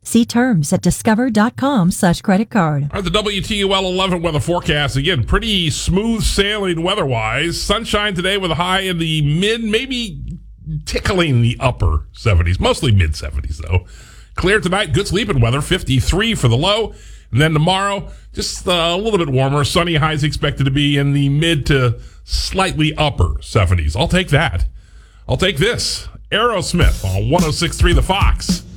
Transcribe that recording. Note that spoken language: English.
See terms at discover.com/creditcard. All right, the WTUL 11 weather forecast. Again, pretty smooth sailing weather-wise. Sunshine today with a high in the mid, maybe tickling the upper 70s. Mostly mid-70s, though. Clear tonight, good sleeping weather, 53 for the low. And then tomorrow, just a little bit warmer. Sunny highs expected to be in the mid to slightly upper 70s. I'll take that. I'll take this. Aerosmith on 106.3 The Fox.